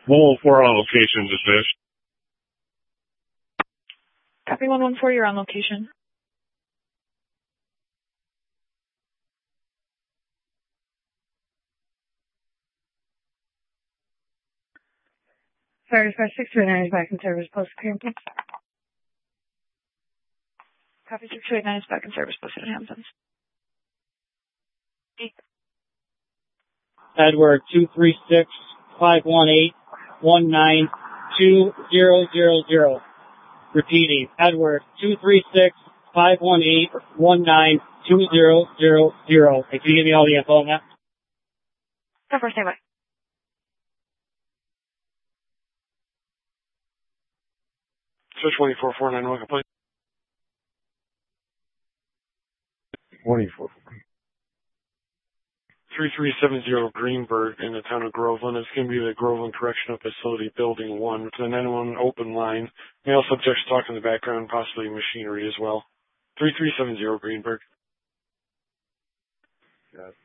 114 on location, dispatch. Copy 114, you're on location. Fire dispatch 629 is back in service, post Hamptons. Copy 629 is back in service, posted in Hamptons. Edward 236-518-19200. Repeating, Edward 236-518-19200. Hey, can you give me all the info on that? Cover, stay by. Search 24491, complaint. 24. 3370 Greenberg in the town of Groveland. It's going to be the Groveland Correctional Facility, Building 1. It's a 911 open line. Male subjects talk in the background, possibly machinery as well. 3370 Greenberg. Got it.